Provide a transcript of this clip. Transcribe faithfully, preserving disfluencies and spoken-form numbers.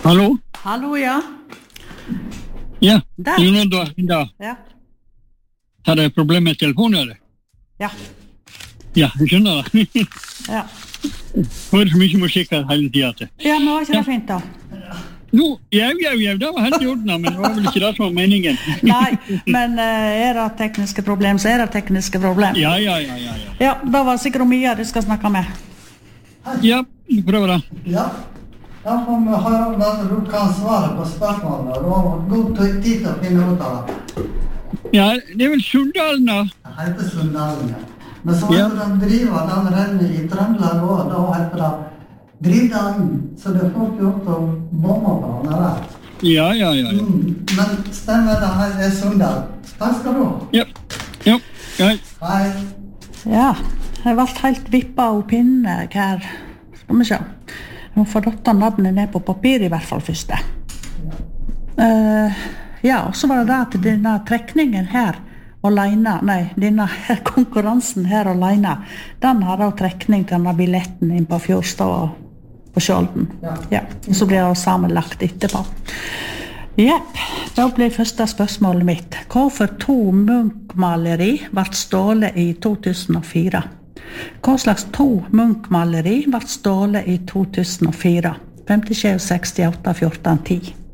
Hallo? Hallo, ja. Ja, Der. det er noen da, da. Ja. Har jeg problem med telefonen, eller? Ja. Ja, jeg skjønner det. Ja. Hører så mye musikk her hele tiden. Ja, men var ikke det fint da? Nå, jau, jau, jau, det var helt i orden, men det var vel ikke det som var meningen. Nei, men uh, er det tekniske problem, så er det tekniske problem. Ja, ja, ja, ja. Ja, Ja, da var sikkert Mia du skal snakke med. ja vi prøver det. Ja, da får vi høre om du kan svare på spørsmålet. Du har god tid til å finne ut av det. Ja, det er vel Sunndalen da. Det heter Sunndalen, ja. Men så Ja. heter de driver den renner i Trøndelag også, da heter det Drivdalen, så det får ikke gjort å bomme på den der. Ja, ja, ja. ja. Mm, men stemmer det her er Sunndal. Takk skal du ha. Ja, ja, ja. Hei. Ja, jeg ble helt vippet av pinne her. Skal vi se. Jeg må få dotta navnet ned på papir i hvert fall først. Uh, ja, og så var det det at denne trekningen her alene, nei, denne her konkurransen her alene, den har da trekning til denne billetten inn på Fjordstad på Skjolden. Ja. Ja, og så blir det sammenlagt etterpå. Jepp, da blir første spørsmålet mitt. Hvorfor to Munch-maleri ble stålet i to tusen og fire? Hva slags to Munch-maleri ble stålet i to tusen og fire? femtisju, sekstiåtte, fjorten, ti.